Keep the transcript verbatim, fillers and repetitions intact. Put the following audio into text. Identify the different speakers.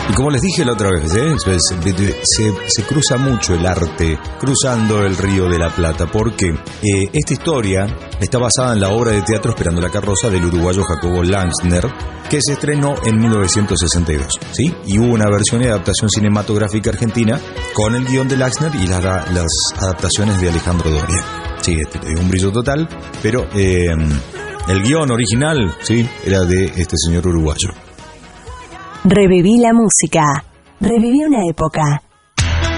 Speaker 1: Y como les dije la otra vez, ¿eh? se, se, se cruza mucho el arte cruzando el Río de la Plata, porque eh, esta historia está basada en la obra de teatro Esperando la carroza del uruguayo Jacobo Langsner, que se estrenó en mil novecientos sesenta y dos, ¿sí? Y hubo una versión y adaptación cinematográfica argentina con el guión de Langsner y las, las adaptaciones de Alejandro Doria. Sí, este, un brillo total, pero eh, el guión original, sí, era de este señor uruguayo.
Speaker 2: Reviví la música. Reviví una época.